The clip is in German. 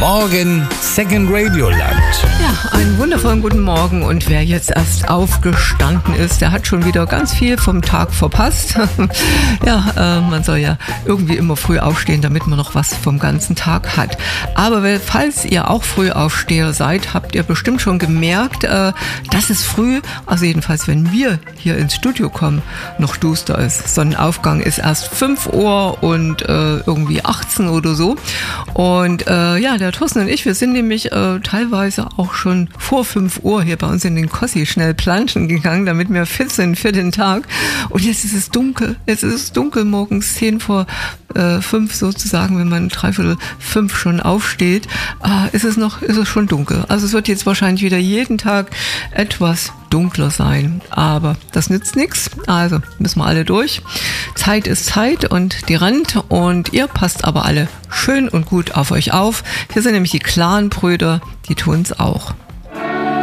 Morgen Second Radio Land. Ja, einen wundervollen guten Morgen, und wer jetzt erst aufgestanden ist, der hat schon wieder ganz viel vom Tag verpasst. Man soll ja irgendwie immer früh aufstehen, damit man noch was vom ganzen Tag hat. Aber falls ihr auch Frühaufsteher seid, habt ihr bestimmt schon gemerkt, dass es früh, also jedenfalls wenn wir hier ins Studio kommen, noch duster ist. Sonnenaufgang ist erst 5 Uhr und irgendwie 18 oder so. Und der Thorsten und ich, wir sind nämlich teilweise auch schon vor 5 Uhr hier bei uns in den Kossi schnell planschen gegangen, damit wir fit sind für den Tag. Und jetzt ist es dunkel. Jetzt ist es dunkel, morgens 10 vor 5 sozusagen, wenn man 4:45 schon aufsteht, ist es schon dunkel. Also es wird jetzt wahrscheinlich wieder jeden Tag etwas dunkler sein, aber das nützt nichts, also müssen wir alle durch. Zeit ist Zeit und die rennt, und ihr passt aber alle schön und gut auf euch auf. Hier sind nämlich die Clan-Brüder, die tun's auch.